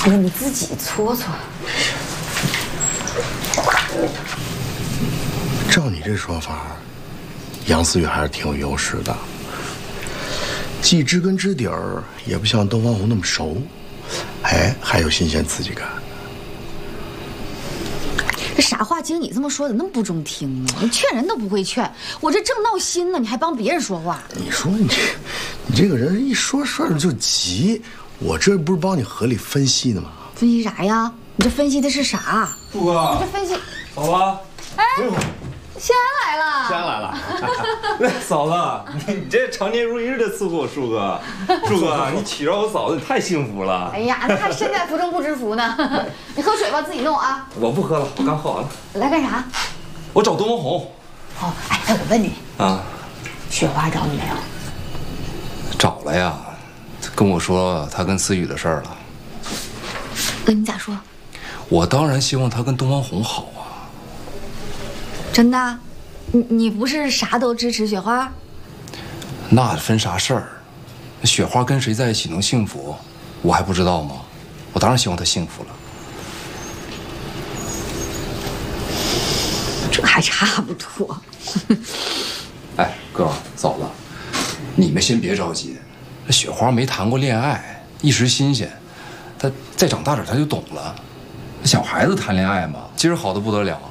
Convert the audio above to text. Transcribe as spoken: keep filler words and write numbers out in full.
那你自己搓搓。 照你这说法，杨思雨还是挺有优势的，既知根知底儿，也不像东方红那么熟，哎，还有新鲜刺激感。 这傻话经你这么说，怎么那么不中听啊？你劝人都不会劝，我这正闹心呢，你还帮别人说话。 你说你这，你这个人一说事儿就急，我这不是帮你合理分析呢吗？ 分析啥呀？你这分析的是啥？ 树哥， 你这分析， 嫂子， 哎，仙安来了， 仙安来了。 嫂子，你这常年如一日的伺候我树哥，树哥，你娶着我嫂子，你太幸福了。 哎呀，那还身在福中不知福呢。你喝水吧，自己弄啊。 我不喝了，我刚喝完了。 来干啥？ 我找东方红。 哦，哎，那我问你啊， 雪花找你没有？ 找了呀，跟我说他跟思雨的事儿了。 跟你咋说？ 我当然希望他跟东方红好啊。 真的？你你不是啥都支持雪花？ 那分啥事儿？雪花跟谁在一起能幸福，我还不知道吗？我当然希望她幸福了。 这还差不多。 哎，哥嫂子，你们先别着急，这雪花没谈过恋爱，一时新鲜，她再长大点她就懂了。小孩子谈恋爱嘛，今儿好的不得了，